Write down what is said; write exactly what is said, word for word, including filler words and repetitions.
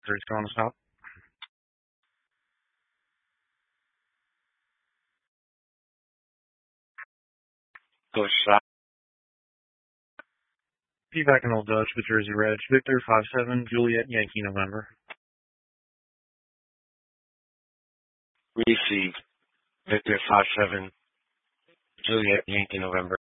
There's going to stop. Go shot. Feedback in Old Dutch with Jersey Reg. Victor five seven, Juliet Yankee November. Receive. Victor five seven, Juliet Yankee November.